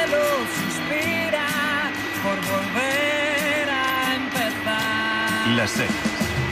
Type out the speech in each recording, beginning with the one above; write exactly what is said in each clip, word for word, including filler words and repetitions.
cielo suspira por volver a empezar. Las series.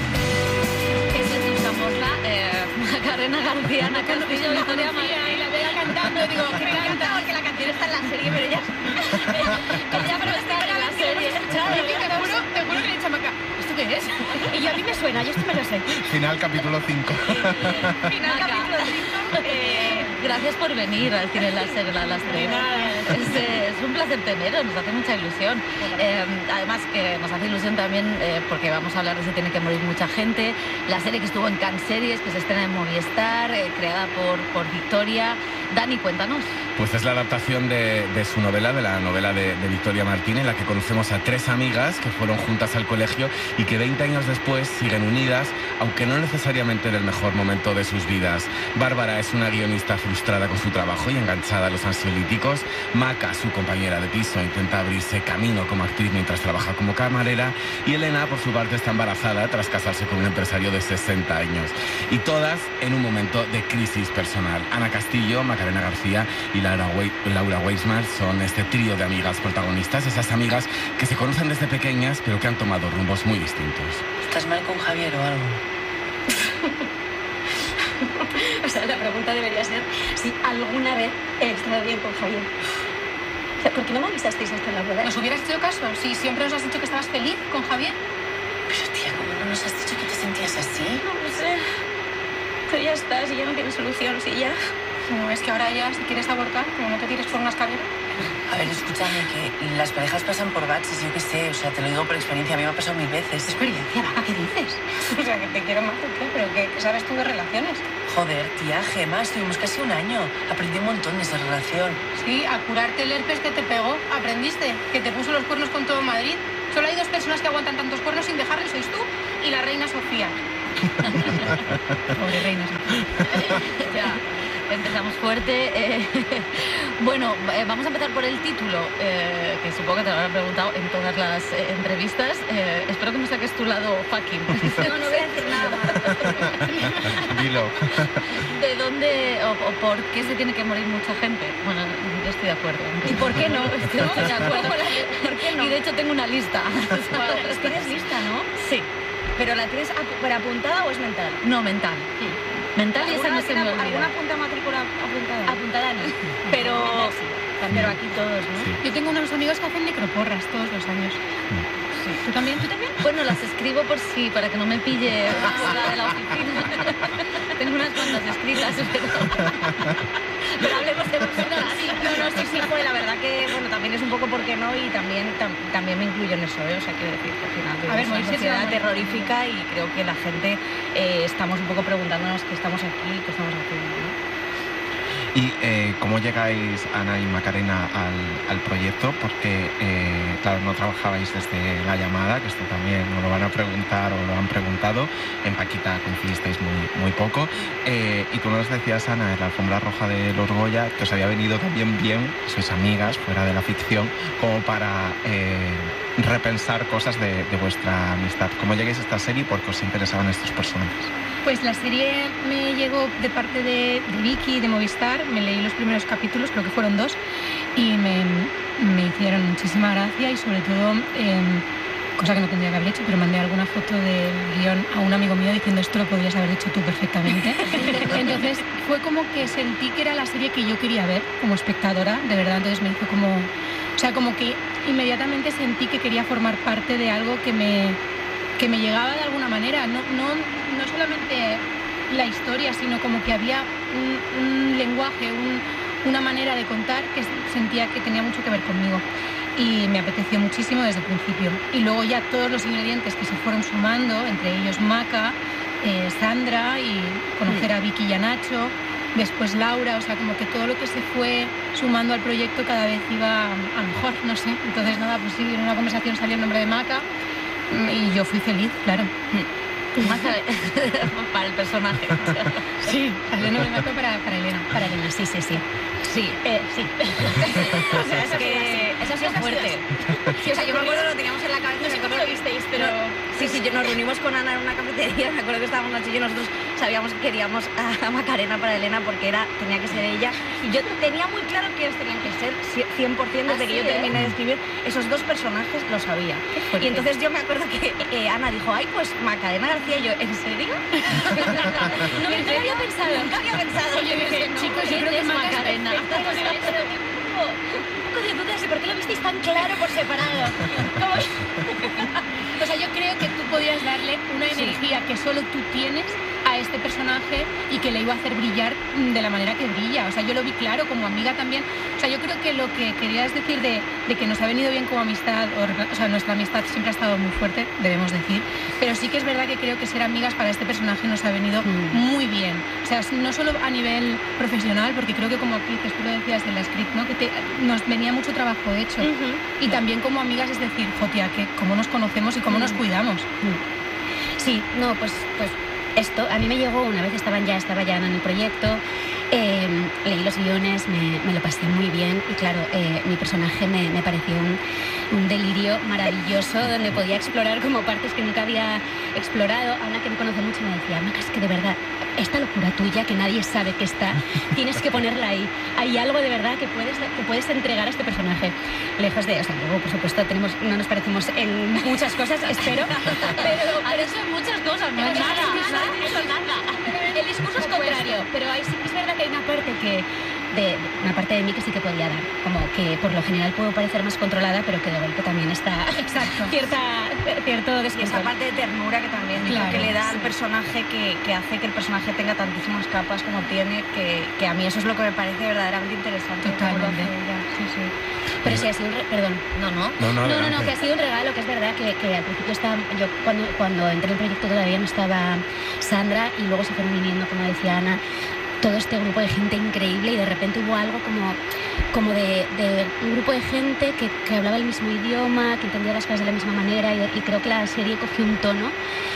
Eh, Macarena García, Ana Castillo, Victoria María, y la veía cantando, digo, que me encanta porque la canción está en la serie, pero ella, ella pero está en la serie. Claro, te juro, te juro que le he dicho a Maca, ¿esto qué es? Y yo, a mí me suena, yo esto me lo sé. Final capítulo cinco. Final capítulo cinco. Eh, gracias por venir al Cine Láser a las tres. Es, es un placer teneros, nos hace mucha ilusión. Eh, además que nos hace ilusión también eh, porque vamos a hablar de Si tiene que morir mucha gente, la serie que estuvo en Cannes Series, que se estrena en Movistar, eh, creada por, por Victoria. Dani, cuéntanos. Pues es la adaptación de, de su novela, de la novela de, de Victoria Martín, en la que conocemos a tres amigas que fueron juntas al colegio y que veinte años después siguen unidas, aunque no necesariamente en el mejor momento de sus vidas. Bárbara es una guionista frustrada con su trabajo y enganchada a los ansiolíticos. Maca, su compañera de piso, intenta abrirse camino como actriz mientras trabaja como camarera. Y Elena, por su parte, está embarazada tras casarse con un empresario de sesenta años. Y todas en un momento de crisis personal. Ana Castillo, Macarena García y Laura, We Laura Weisman son este trío de amigas protagonistas, esas amigas que se conocen desde pequeñas pero que han tomado rumbos muy distintos. ¿Estás mal con Javier o algo? O sea, la pregunta debería ser si alguna vez he estado bien con Javier. O sea, ¿por qué no me avisasteis hasta la boda? ¿Nos hubieras hecho caso? Si siempre nos has dicho que estabas feliz con Javier. Pero tía, ¿cómo no nos has dicho que te sentías así? No lo sé. Pero ya está, si ya no tiene solución, si ya... No, es que ahora ya, si quieres abortar, como no te tires por una escalera. A ver, escúchame, que las parejas pasan por baches, yo qué sé, o sea, te lo digo por experiencia, a mí me ha pasado mil veces. ¿Experiencia, vaca? ¿Qué dices? O sea, que te quiero más o qué, pero ¿qué, qué sabes tú de relaciones? Joder, tía, Gemma, estuvimos casi un año. Aprendí un montón de esa relación. Sí, a curarte el herpes que te pegó, aprendiste, que te puso los cuernos con todo Madrid. Solo hay dos personas que aguantan tantos cuernos sin dejarle, sois tú y la reina Sofía. Pobre reina Sofía. Ya. Empezamos fuerte. Eh, bueno, eh, vamos a empezar por el título, eh, que supongo que te lo habrán preguntado en todas las eh, entrevistas. Eh, espero que no saques tu lado fucking. No, no voy a decir nada más. Dilo. ¿De dónde o, o por qué se tiene que morir mucha gente? Bueno, yo estoy de acuerdo. ¿Y por qué no? Estoy de acuerdo. ¿Por qué no? Y de hecho tengo una lista. Wow, tienes lista, ¿no? Sí. ¿Pero la tienes apu pero apuntada o es mental? No, mental. Sí. Mental y esa no se me olvida. ¿Alguna punta matrícula apuntada? Apuntada no. Pero, pero aquí todos, ¿no? Sí. Yo tengo unos amigos que hacen necroporras todos los años. Sí. ¿Tú también? ¿Tú también? Bueno, las escribo por sí, para que no me pille fuera de la oficina. Tengo unas cuantas escritas, pero... Pero hablemos de personas. No, no, sí, sí, pues la verdad que, bueno, también es un poco por qué no y también, tam, también me incluyo en eso, ¿eh? O sea, quiero decir que al final a ver, es una sociedad terrorífica y creo que la gente eh, estamos un poco preguntándonos qué estamos aquí, qué estamos haciendo, ¿no? ¿Y eh, cómo llegáis, Ana y Macarena, al, al proyecto? Porque, eh, claro, no trabajabais desde La Llamada, que esto también nos lo van a preguntar o lo han preguntado. En Paquita coincidisteis muy, muy poco. Eh, y tú nos decías, Ana, en la alfombra roja de Los Goya, que os había venido también bien, sois amigas, fuera de la ficción, como para eh, repensar cosas de, de vuestra amistad. ¿Cómo llegáis a esta serie y por qué os interesaban estos personajes? Pues la serie me llegó de parte de, de Vicky, de Movistar. Me leí los primeros capítulos, creo que fueron dos, y me, me hicieron muchísima gracia y sobre todo, eh, cosa que no tendría que haber hecho, pero mandé alguna foto del guión a un amigo mío diciendo esto lo podrías haber hecho tú perfectamente. Entonces fue como que sentí que era la serie que yo quería ver como espectadora, de verdad. Entonces me hizo como... O sea, como que inmediatamente sentí que quería formar parte de algo que me... que me llegaba de alguna manera, no, no, no solamente la historia, sino como que había un, un lenguaje, un, una manera de contar que sentía que tenía mucho que ver conmigo y me apeteció muchísimo desde el principio. Y luego ya todos los ingredientes que se fueron sumando, entre ellos Maca, eh, Sandra y conocer a Vicky y a Nacho, después Laura, o sea, como que todo lo que se fue sumando al proyecto cada vez iba a mejor, no sé. Entonces nada, pues sí, en una conversación salió el nombre de Maca. Y yo fui feliz, claro. Maca para el personaje. Sí, el nombre de Maca para, para Elena. Para Elena, sí, sí, sí. Sí, eh, sí. O sea, es que eso ha sido fuerte. Sí, o sea, yo me acuerdo, lo teníamos en la cabeza. No sé cómo lo visteis, pero... Sí, Sí, yo nos reunimos con Ana en una cafetería, me acuerdo que estábamos Nacho y yo, nosotros sabíamos que queríamos a Macarena para Elena porque era, tenía que ser ella. Y yo tenía muy claro quiénes tenían que ser, cien por ciento desde ¿Ah, que sí, yo terminé eh? de escribir. Esos dos personajes lo sabía. Y entonces yo me acuerdo que eh, Ana dijo, ay, pues Macarena García, y yo, ¿en serio? No, ¿En no serio? había pensado. Nunca había pensado. Oye, dije, no, chicos, yo creo que Macarena. Pero, pero, un poco, un poco de dudas de por qué lo visteis tan claro por separado. Como... O sea, yo creo que tú podías darle una energía que solo tú tienes a este personaje y que le iba a hacer brillar de la manera que brilla. O sea, yo lo vi claro como amiga también. O sea, yo creo que lo que querías decir de, de que nos ha venido bien como amistad, o, o sea, nuestra amistad siempre ha estado muy fuerte, debemos decir, pero sí que es verdad que creo que ser amigas para este personaje nos ha venido mm. muy bien. O sea, no solo a nivel profesional, porque creo que como actrices, tú lo decías en la script, ¿no? Que te, nos venía mucho trabajo hecho. Uh-huh. Y también como amigas, es decir, jotia, que cómo nos conocemos y cómo uh-huh. nos cuidamos. Uh-huh. Sí, no, pues... pues... Esto, a mí me llegó una vez, estaban ya, estaba ya en el proyecto, eh, leí los guiones, me, me lo pasé muy bien y claro, eh, mi personaje me, me pareció un, un delirio maravilloso donde podía explorar como partes que nunca había explorado. Ana, que me conoce mucho, me decía, Maca, es que de verdad, esta locura tuya que nadie sabe que está, tienes que ponerla ahí. Hay algo de verdad que puedes, que puedes entregar a este personaje. Lejos de, o sea, luego por supuesto tenemos, no nos parecemos en muchas cosas, espero, pero... pero eso en muchas cosas, no es nada. Eso nada. El discurso es contrario, pero ahí sí que es verdad que hay una parte que de, de una parte de mí que sí que podía dar, como que por lo general puedo parecer más controlada, pero que de golpe también está exacto cierta cierto descontrol. Y esa parte de ternura que también claro, que le da sí. al personaje que, que hace que el personaje tenga tantísimas capas como tiene, que, que a mí eso es lo que me parece verdaderamente interesante. Totalmente. Sí, sí. Pero sí ha sido un re... perdón, no, no, no, no, no, no, no, que ha sido un regalo, que es verdad que, que al principio estaba, yo cuando, cuando entré en el proyecto todavía no estaba Sandra y luego se fueron viniendo, como decía Ana, todo este grupo de gente increíble y de repente hubo algo como, como de, de un grupo de gente que, que hablaba el mismo idioma, que entendía las cosas de la misma manera y, y creo que la serie cogió un tono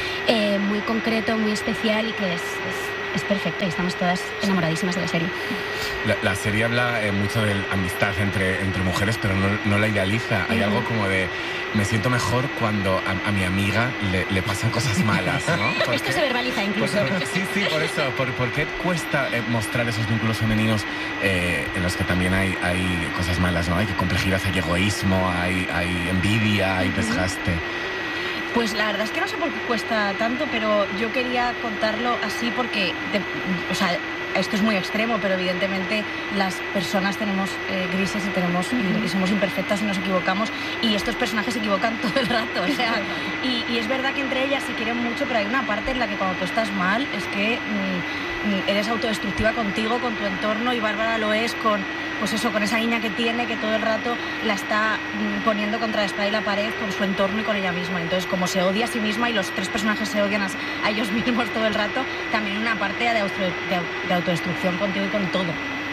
eh, muy concreto, muy especial y que es, es, es perfecto y estamos todas enamoradísimas de la serie. La, la serie habla eh, mucho de amistad entre, entre mujeres, pero no, no la idealiza. Hay uh-huh. algo como de, me siento mejor cuando a, a mi amiga le, le pasan cosas malas, ¿no? Porque, esto se verbaliza incluso. Porque, sí, sí, por eso. ¿Por, por qué cuesta eh, mostrar esos vínculos femeninos eh, en los que también hay, hay cosas malas, ¿no? Hay complejidad, hay egoísmo, hay, hay envidia, hay uh-huh. desgaste. Pues la verdad es que no sé por qué cuesta tanto, pero yo quería contarlo así porque, de, o sea, esto es muy extremo, pero evidentemente las personas tenemos eh, grises y tenemos uh-huh. y somos imperfectas y nos equivocamos y estos personajes se equivocan todo el rato, o sea, y, y es verdad que entre ellas se quieren mucho, pero hay una parte en la que cuando tú estás mal es que mm, eres autodestructiva contigo, con tu entorno y Bárbara lo es con, pues eso, con esa niña que tiene que todo el rato la está mm, poniendo contra la espada y la pared con su entorno y con ella misma. Entonces, como se odia a sí misma y los tres personajes se odian a, a ellos mismos todo el rato, también una parte de, auto, de, de autodestrucción contigo y con todo.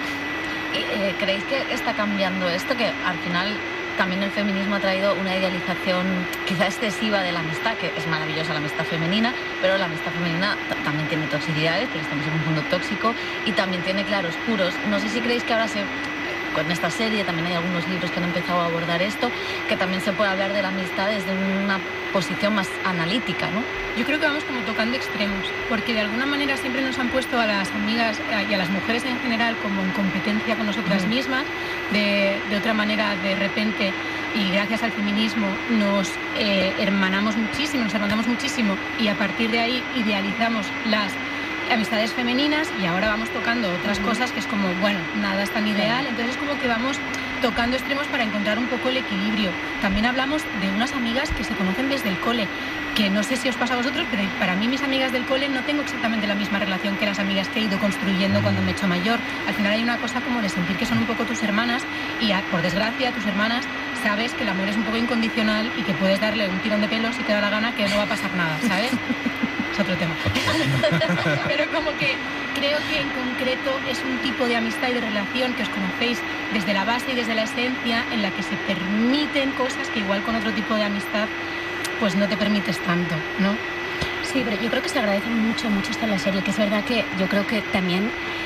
Eh, ¿Creéis que está cambiando esto? Que al final también el feminismo ha traído una idealización quizá excesiva de la amistad, que es maravillosa la amistad femenina, pero la amistad femenina t- también tiene toxicidades, porque estamos en un mundo tóxico, y también tiene claroscuros. No sé si creéis que ahora se... con esta serie también hay algunos libros que han empezado a abordar esto, que también se puede hablar de la amistad desde una posición más analítica, ¿no? Yo creo que vamos como tocando extremos, porque de alguna manera siempre nos han puesto a las amigas y a las mujeres en general como en competencia con nosotras uh-huh. mismas, de, de otra manera de repente, y gracias al feminismo nos eh, hermanamos muchísimo, nos hermanamos muchísimo, y a partir de ahí idealizamos las amistades femeninas y ahora vamos tocando otras uh-huh. cosas que es como, bueno, nada es tan ideal, entonces es como que vamos tocando extremos para encontrar un poco el equilibrio. También hablamos de unas amigas que se conocen desde el cole, que no sé si os pasa a vosotros, pero para mí mis amigas del cole no tengo exactamente la misma relación que las amigas que he ido construyendo cuando me he hecho mayor. Al final hay una cosa como de sentir que son un poco tus hermanas y a, por desgracia tus hermanas sabes que el amor es un poco incondicional y que puedes darle un tirón de pelo si te da la gana, que no va a pasar nada, ¿sabes? Es otro tema. Pero como que creo que en concreto es un tipo de amistad y de relación que os conocéis desde la base y desde la esencia, en la que se permiten cosas que igual con otro tipo de amistad pues no te permites tanto, ¿no? Sí, pero yo creo que se agradece mucho, mucho esto en la serie, que es verdad que yo creo que también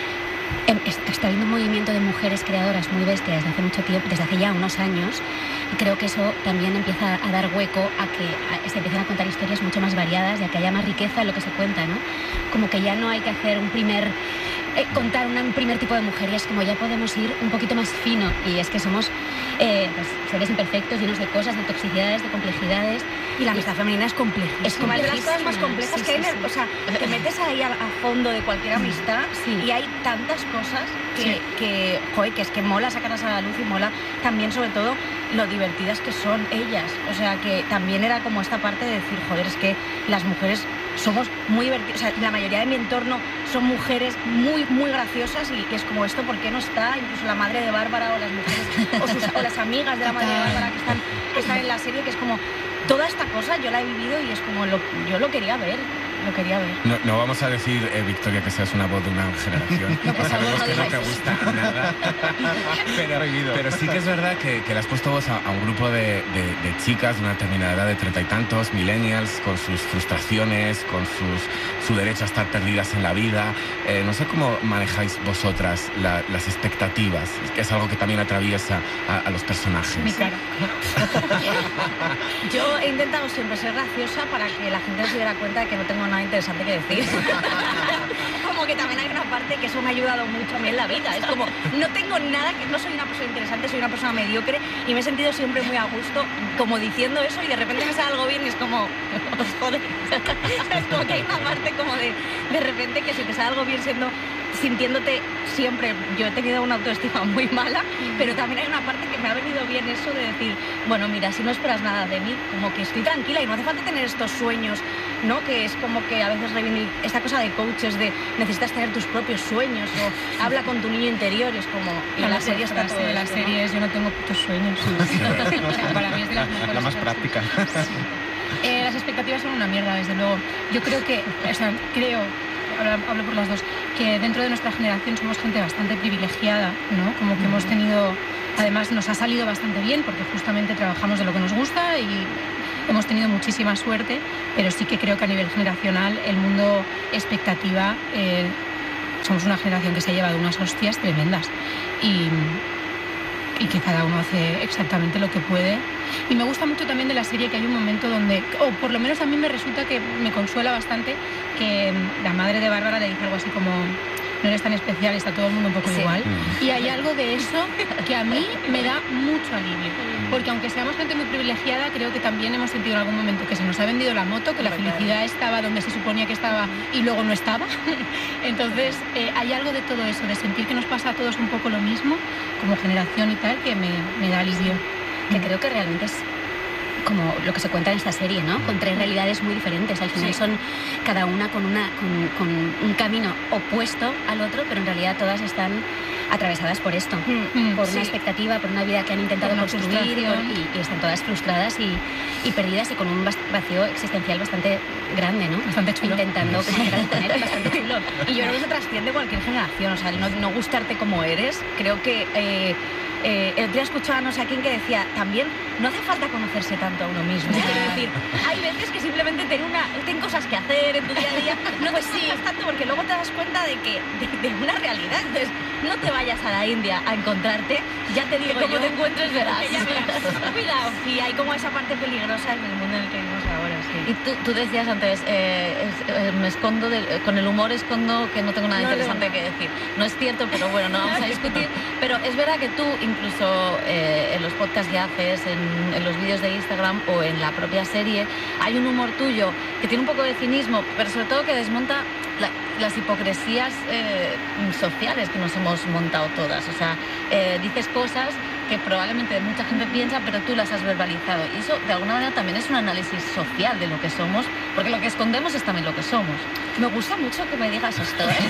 está habiendo un movimiento de mujeres creadoras muy bestia desde hace mucho tiempo, desde hace ya unos años, y creo que eso también empieza a dar hueco a que a, se empiecen a contar historias mucho más variadas y a que haya más riqueza en lo que se cuenta, ¿no? Como que ya no hay que hacer un primer eh, contar una, un primer tipo de mujer, y es como ya podemos ir un poquito más fino, y es que somos eh, pues, seres imperfectos, llenos de cosas, de toxicidades, de complejidades. Y la amistad femenina es complejísima. Es como de las cosas más complejas sí, que hay. sí, en el, sí. O sea, te metes ahí a, a fondo de cualquier amistad sí. y hay tantas cosas que, sí. que, joder, que es que mola sacarlas a la luz y mola también, sobre todo, lo divertidas que son ellas. O sea, que también era como esta parte de decir, joder, es que las mujeres somos muy divertidas. O sea, la mayoría de mi entorno son mujeres muy, muy graciosas, y, y es como esto, ¿por qué no está? Incluso la madre de Bárbara o las mujeres, o, sus, o las amigas de la madre de Bárbara que están, que están en la serie, que es como... Toda esta cosa yo la he vivido y es como, lo, yo lo quería ver, lo quería ver. No, no vamos a decir, eh, Victoria, que seas una voz de una generación. No, por sabemos favor, no que no te digáis gusta nada. pero, pero sí que es verdad que, que le has puesto voz a, a un grupo de, de, de chicas de una determinada edad, de treinta y tantos, millennials, con sus frustraciones, con sus, su derecho a estar perdidas en la vida. Eh, no sé cómo manejáis vosotras la, las expectativas, que es algo que también atraviesa a, a los personajes. Mi cara. Yo he intentado siempre ser graciosa para que la gente se diera cuenta de que no tengo nada interesante que decir. Como que también hay una parte que eso me ha ayudado mucho a mí en la vida. Es como, no tengo nada, que no soy una persona interesante, soy una persona mediocre, y me he sentido siempre muy a gusto como diciendo eso, y de repente me sale algo bien y es como, pues joder. Es como que hay una parte como de, de repente que si te sale algo bien siendo, sintiéndote siempre, yo he tenido una autoestima muy mala, pero también hay una parte que me ha venido bien eso de decir, bueno, mira, si no esperas nada de mí, como que estoy tranquila y no hace falta tener estos sueños, ¿no? Que es como que a veces reivindic- esta cosa de coaches de necesitas tener tus propios sueños, o habla con tu niño interior, y es como, y en la serie está todo de las esto, ¿no? series, yo no tengo putos sueños. O sea, para mí es de las mejores La más cosas. práctica. Eh, las expectativas son una mierda, desde luego. Yo creo que, o sea, creo, ahora hablo por las dos, que dentro de nuestra generación somos gente bastante privilegiada, ¿no? Como que hemos tenido, además nos ha salido bastante bien, porque justamente trabajamos de lo que nos gusta y hemos tenido muchísima suerte, pero sí que creo que a nivel generacional el mundo expectativa, eh, somos una generación que se ha llevado unas hostias tremendas, y, y que cada uno hace exactamente lo que puede. Y me gusta mucho también de la serie que hay un momento donde, o por lo menos a mí me resulta que me consuela bastante, que la madre de Bárbara le dice algo así como, no eres tan especial, está todo el mundo un poco Sí. igual. Y hay algo de eso que a mí me da mucho alivio. Porque aunque seamos gente muy privilegiada, creo que también hemos sentido en algún momento que se nos ha vendido la moto, que la felicidad estaba donde se suponía que estaba y luego no estaba. Entonces, eh, hay algo de todo eso, de sentir que nos pasa a todos un poco lo mismo, como generación y tal, que me, me da alivio. Que creo que realmente es como lo que se cuenta en esta serie, ¿no? Con tres realidades muy diferentes. Al final Sí. son cada una con, una, con, con un camino opuesto al otro, pero en realidad todas están atravesadas por esto, Mm, por sí. una expectativa, por una vida que han intentado Por una construir, y, por- frustración. y, y están todas frustradas y, y perdidas, y con un bast- vacío existencial bastante grande, ¿no? Bastante chulo. Intentando como llegar a tener bastante chulo. Y yo creo que eso trasciende cualquier generación, o sea, el no, no gustarte como eres. Creo que eh, eh, el otro día escuchaba a no sé a quién que decía, también no hace falta conocerse tanto a uno mismo. Quiero decir, hay veces que simplemente ten, una, ten cosas que hacer en tu día a día, no te sigas tanto, porque luego te das cuenta de que de, de una realidad. Entonces, no te vayas a la India a encontrarte, ya te digo como yo, te encuentres verás. que ya verás. Cuidado, sí, hay como esa parte peligrosa en el mundo en el que vivimos ahora, sí. Y tú, tú decías antes, eh, es- eh, me escondo, del- eh, con el humor escondo que no tengo nada No, no. interesante que decir. No es cierto, pero bueno, no vamos a discutir. Pero es verdad que tú, incluso eh, en los podcasts que haces, en, en los vídeos de Instagram o en la propia serie, hay un humor tuyo que tiene un poco de cinismo, pero sobre todo que desmonta la- las hipocresías eh, sociales que nos hemos montado todas. O sea, eh, dices cosas que probablemente mucha gente piensa, pero tú las has verbalizado. Y eso, de alguna manera, también es un análisis social de lo que somos, porque lo que escondemos es también lo que somos. Me gusta mucho que me digas esto, ¿eh?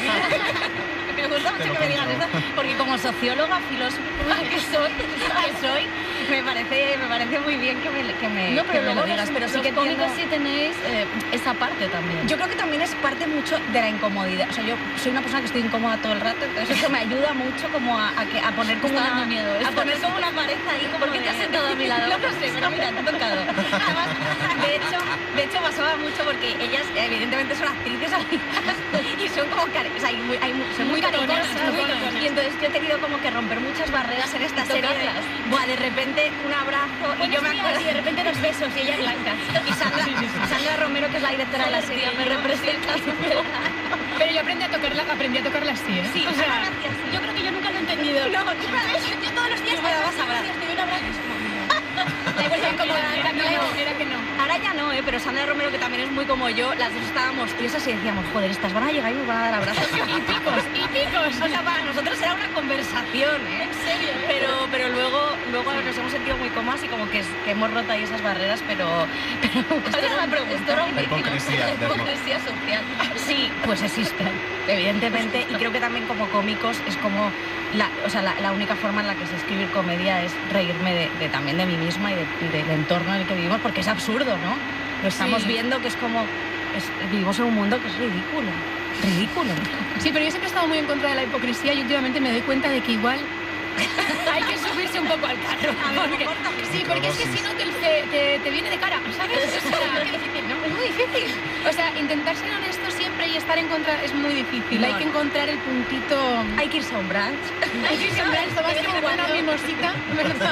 Me gusta mucho que me digas esto, porque como socióloga, filósofa que soy, que soy me parece, me parece muy bien que me, que me, No, pero que me lo luego digas, los, pero sí los que entiendo... cómicos sí tenéis eh, esa parte también. Yo creo que también es parte mucho de la incomodidad. O sea, yo soy una persona que estoy incómoda todo el rato, entonces eso me ayuda mucho como a, a, que, a poner como Está una dando miedo a esto. poner como una pared ahí como ¿Por qué de- te has sentado a mi lado? No lo sé, pero mira, te he tocado. Además, de hecho, de hecho pasaba mucho porque ellas evidentemente son actrices amigas y son como cari- o sea, hay muy, hay muy- son muy, Muy toconas, cariñosas, muy muy- toconas. y entonces yo he tenido como que romper muchas barreras en esta Y serie de, tocarlas. buah, de repente un abrazo y yo me acuerdo y de repente dos besos y ella blanca. y Sandra, Sandra Romero, que es la directora de la Joder, serie, tía, me yo- representa súper. Pero yo aprendí a tocarla, aprendí a tocarla así, ¿eh? Sí, o sea, Ana García, sí. Yo creo que yo nunca lo he entendido. No, yo, yo todos los días Yo me dabas todos los abrazos. días te doy un abrazo y es como, Da igual, era, como era, era que no, era que no. ahora ya no, ¿eh? Pero Sandra Romero, que también es muy como yo, las dos estábamos tiesas y decíamos, joder, estas van a llegar y nos van a dar abrazos. Y picos, y picos. O sea, para nosotros era una conversación, ¿eh? En serio, ¿eh? Pero, pero luego, luego nos hemos sentido muy cómodas y como que, es- que hemos roto ahí esas barreras, pero... pero ¿cuál era la pregunta? Esto era un La vídeo. hipocresía, La de- hipocresía social. Sí, pues existen, evidentemente, y creo que también como cómicos es como la, o sea, la, la única forma en la que sé escribir comedia es reírme de, de- también de mí misma y de- del entorno en el que vivimos, porque es absurdo, ¿no? Lo estamos Sí. viendo que es como es- vivimos en un mundo que es ridículo, ridículo. Sí, pero yo siempre he estado muy en contra de la hipocresía y últimamente me doy cuenta de que igual hay que subirse un poco al carro. A ver, Porque- corta, que sí, porque es que si no te, te, te- te viene de cara, ¿sabes? O sea, qué difícil, ¿no? Es muy difícil. O sea, intentar ser honesto siempre y estar en contra es muy difícil. No, Hay que no. encontrar el puntito... Hay que irse a un brunch Hay que sembrar esto, vas a hacer una mimosita, ¿verdad?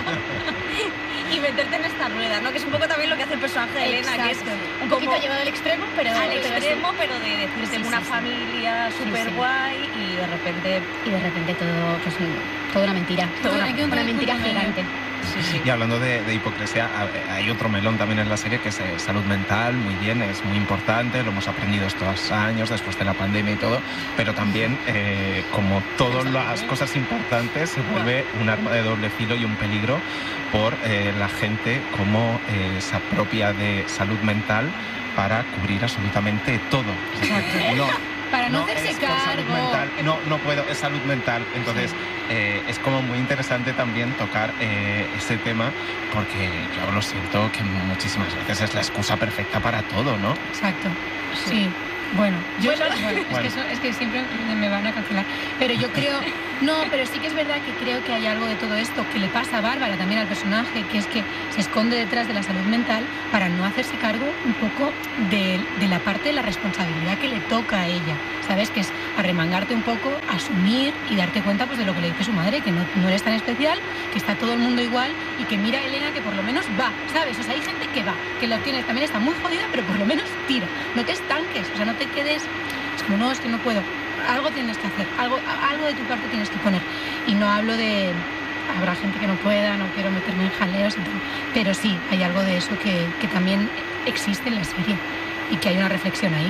y meterte en esta rueda, ¿no? Que es un poco también lo que hace el personaje de Elena, que es Exacto. Un poquito llevado al extremo, pero... al pero sí. extremo, pero de decir, Sí, tengo sí, una sí. familia súper guay y de repente... Y de repente todo, pues, toda una mentira. Todo, Toda hay que una, encontrar una el mentira punto medio. gigante. Sí, sí. Y hablando de, de hipocresía, a- hay otro melón también en la serie que es eh, salud mental, muy bien, es muy importante, lo hemos aprendido estos años después de la pandemia y todo, pero también, eh, como todas las cosas importantes, se vuelve un arma de doble filo y un peligro por eh, la gente como eh, se apropia de salud mental para cubrir absolutamente todo. Es decir, no, Para no, hacerse es por salud cargo. mental, no, no puedo, es salud mental. Entonces, eh, es como muy interesante también tocar eh, ese tema, porque yo lo siento que muchísimas veces es la excusa perfecta para todo, ¿no? Exacto, sí. Bueno, yo Bueno. soy- bueno, es, Bueno. que eso- es que siempre me van a cancelar. Pero yo creo, no, pero sí que es verdad que creo que hay algo de todo esto que le pasa a Bárbara también al personaje, que es que se esconde detrás de la salud mental para no hacerse cargo un poco de, de la parte de la responsabilidad que le toca a ella. ¿Sabes? Que es arremangarte un poco, asumir y darte cuenta pues de lo que le dice su madre, que no, no eres tan especial, que está todo el mundo igual y que mira a Elena que por lo menos va, ¿sabes? O sea, hay gente que va, que lo tiene, también está muy jodida, pero por lo menos tira. No te estanques, o sea, no te quedes... Es como, no, es que no puedo. Algo tienes que hacer, algo, algo de tu parte tienes que poner. Y no hablo de... Habrá gente que no pueda, no quiero meterme en jaleos y tal, pero sí, hay algo de eso que, que también existe en la serie y que hay una reflexión ahí.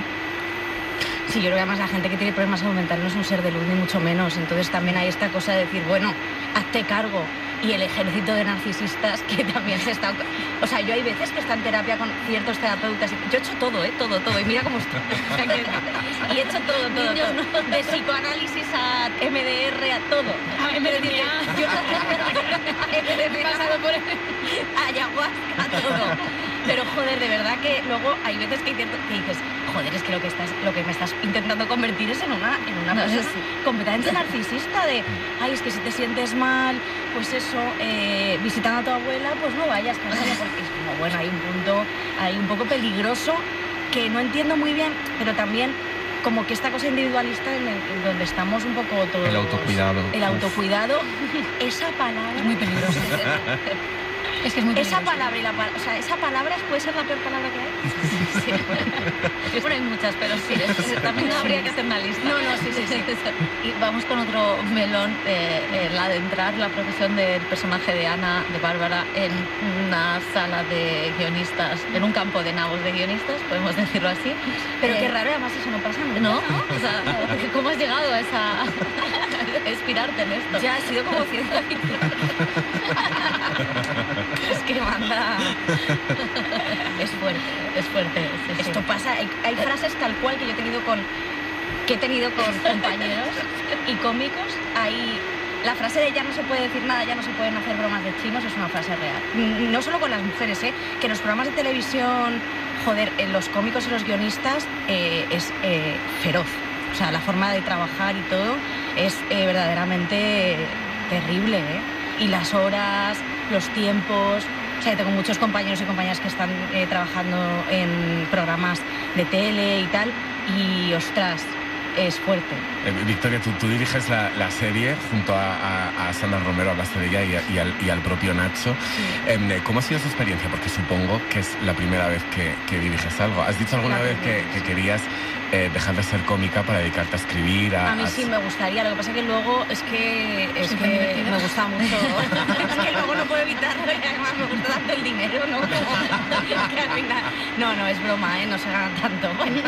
Sí, yo creo que además la gente que tiene problemas de salud mental no es un ser de luz, ni mucho menos. Entonces también hay esta cosa de decir, bueno, hazte cargo. Y el ejército de narcisistas que también se está... O sea, yo hay veces que está en terapia con ciertos terapeutas. Y yo he hecho todo, ¿eh? Todo, todo. Y mira cómo estoy. O sea, que- y he hecho todo, todo, Niños, todo. De psicoanálisis a M D R, a todo. A M D M A. Yo- M D M He A, pasado por... ayahuasca, todo. Pero joder, de verdad que luego hay veces que, hay cierto- que dices, joder, es que lo que estás, lo que me estás intentando convertir es en una, en una No, persona sí. completamente narcisista de, ay, es que si te sientes mal, pues eso, eh, visitando a tu abuela, pues no vayas, cariño, porque es como, bueno, hay un punto ahí un poco peligroso que no entiendo muy bien, pero también como que esta cosa individualista en, el- en donde estamos un poco todos... El autocuidado. El autocuidado, esa palabra... Es muy peligroso. Es que es muy Esa peligroso. palabra y la pa- o sea, esa palabra puede ser la peor palabra que hay. Sí, bueno. Bueno, hay muchas, pero sí, es- es- también habría que hacer una lista. No, no, sí, sí, sí. Y vamos con otro melón, eh, eh, la de entrar, la profesión del personaje de Ana, de Bárbara, en una sala de guionistas, en un campo de nabos de guionistas, podemos decirlo así. Pero Eh, qué raro, además eso no pasa nunca, ¿No? O sea, ¿cómo has llegado a esa... a inspirarte en esto? Ya ha sido como cierta Es que manda... Es fuerte, es fuerte. sí, sí. Esto pasa, hay, hay frases tal cual que yo he tenido con... que he tenido con compañeros y cómicos. Hay la frase de ya no se puede decir nada, ya no se pueden hacer bromas de chinos es una frase real. No solo con las mujeres, ¿eh? Que en los programas de televisión, joder, en los cómicos y los guionistas eh, es eh, feroz. O sea, la forma de trabajar y todo es eh, verdaderamente terrible, ¿eh? Y las horas, los tiempos... O sea, tengo muchos compañeros y compañeras que están eh, trabajando en programas de tele y tal, y ostras, es fuerte. Eh, Victoria, tú, tú diriges la, la serie junto a, a, a Sandra Romero, hablaste de ella, y, a, y, al, y al propio Nacho. Sí. Eh, ¿Cómo ha sido su experiencia? Porque supongo que es la primera vez que, que diriges algo. ¿Has dicho alguna vez que, que querías eh, dejar de ser cómica para dedicarte a escribir? A, a mí sí me gustaría, lo que pasa es que luego es que, es que me gusta mucho. Es que luego no puedo evitarlo y además me gusta tanto el dinero, ¿no? Que al final... No, no, es broma, ¿eh? No se gana tanto. Bueno,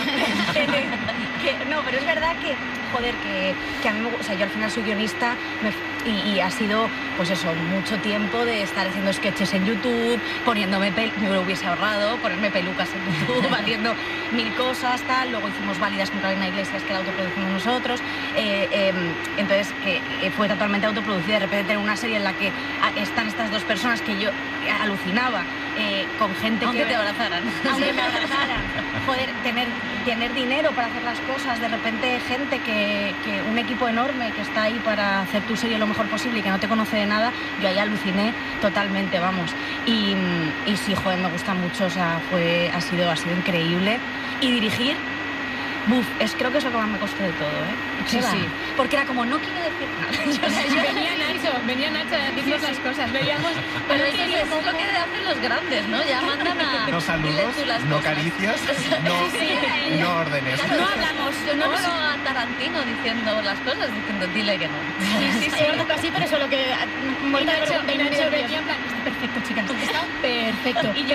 que, no, pero es verdad que, joder, que, que a mí me gusta, o sea, yo al final soy guionista me, y, y ha sido, pues eso, mucho tiempo de estar haciendo sketches en YouTube, poniéndome, pel me lo hubiese ahorrado, ponerme pelucas en YouTube, haciendo mil cosas, tal, luego hicimos Válidas con Carolina Iglesias, que la autoproducimos nosotros, eh, eh, entonces que fue totalmente autoproducida, de repente tener una serie en la que están estas dos personas que yo alucinaba, eh, con gente aunque que... te abrazaran. Aunque me abrazaran. Joder, tener, tener dinero para hacer las cosas, de repente gente que, que un equipo enorme que está ahí para hacer tu serie lo mejor posible y que no te conoce de nada, yo ahí aluciné totalmente, vamos. Y, y sí, joder, me gusta mucho, o sea, fue, ha sido, ha sido increíble. Y dirigir, buf, es, creo que es lo que más me costó de todo, ¿eh? Sí, sí. Porque era como, no quiero decir nada. O sea, yo venía Nacho, venía Nacho a decirnos las cosas, veíamos... Pero eso es, es lo que hacen los grandes, ¿no? Ya mandan a... No saludos, no caricias, no, sí, no órdenes. No hablamos, no, no, no a Tarantino diciendo las cosas, diciendo, dile que no. Sí, sí, sí, un poco así, pero solo que... Y Nacho, y Nacho venía en plan, está perfecto, chicas, está perfecto. Y yo...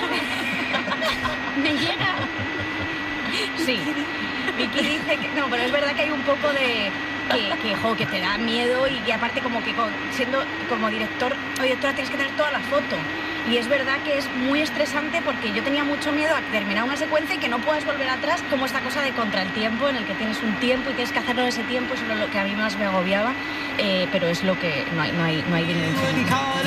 me llega... Sí, Vicky dice que... No, pero es verdad que hay un poco de... Que, que, jo, que te da miedo y que aparte como que con, siendo como director o directora tienes que tener toda la foto. Y es verdad que es muy estresante porque yo tenía mucho miedo a terminar una secuencia y que no puedas volver atrás, como esta cosa de contra el tiempo, en el que tienes un tiempo y tienes que hacerlo en ese tiempo, eso es lo que a mí más me agobiaba, eh, pero es lo que no hay, no hay, no hay dinero infinito.